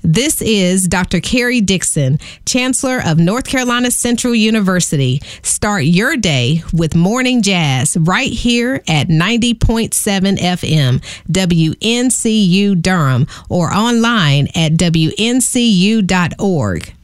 This is Dr. Carrie Dixon, Chancellor of North Carolina Central University. Start your day with Morning Jazz right here at 90.7 FM, WNCU Durham, or online at WNCU.org.